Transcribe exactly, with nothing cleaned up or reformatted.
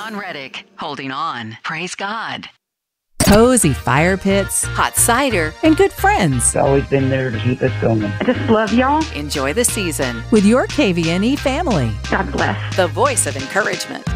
John Reddick, holding on. Praise God. Cozy fire pits, hot cider, and good friends. It's always been there to keep us going. I just love y'all. Enjoy the season with your K V N E family. God bless. The voice of encouragement.